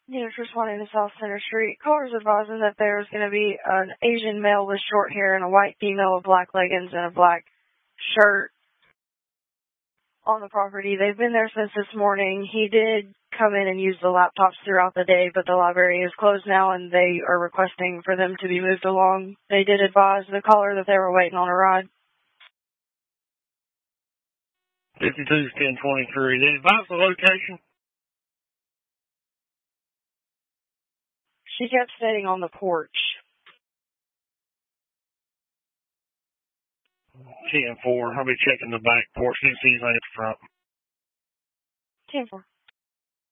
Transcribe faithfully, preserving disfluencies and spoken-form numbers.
Units responding to South Center Street. Callers advising that there is going to be an Asian male with short hair and a white female with black leggings and a black shirt on the property. They've been there since this morning. He did come in and use the laptops throughout the day, but the library is closed now and they are requesting for them to be moved along. They did advise the caller that they were waiting on a ride. fifty-two ten twenty-three. They advise the location? She kept sitting on the porch. ten four. I'll be checking the back porch. Didn't see anything at the front. ten four.